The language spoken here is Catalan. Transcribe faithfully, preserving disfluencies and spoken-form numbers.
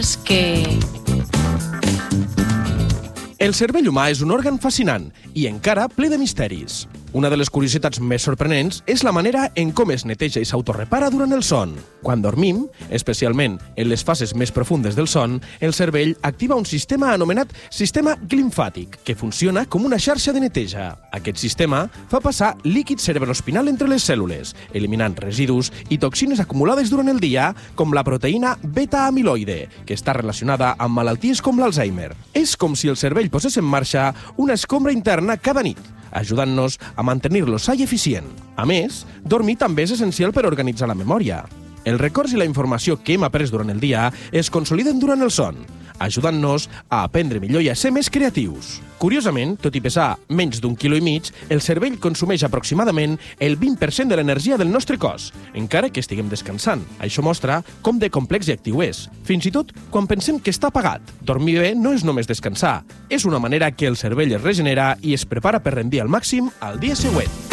que... El cervell humà és un òrgan fascinant i encara ple de misteris. Una de les curiositats més sorprenents és la manera en com es neteja i s'autorrepara durant el son. Quan dormim, especialment en les fases més profundes del son, el cervell activa un sistema anomenat sistema glimfàtic, que funciona com una xarxa de neteja. Aquest sistema fa passar líquid cerebroespinal entre les cèl·lules, eliminant residus i toxines acumulades durant el dia, com la proteïna beta-amiloide, que està relacionada amb malalties com l'Alzheimer. És com si el cervell posés en marxa una escombra interna cada nit, ajudant-nos a mantenir-lo sa i eficient. A més, dormir també és essencial per organitzar la memòria. Els records i la informació que hem après durant el dia es consoliden durant el son, ajudant-nos a aprendre millor i a ser més creatius. Curiosament, tot i pesar menys d'un quilo i mig, el cervell consumeix aproximadament el vint per cent de l'energia del nostre cos, encara que estiguem descansant. Això mostra com de complex i actiu és, fins i tot quan pensem que està apagat. Dormir bé no és només descansar, és una manera que el cervell es regenera i es prepara per rendir al màxim al dia següent.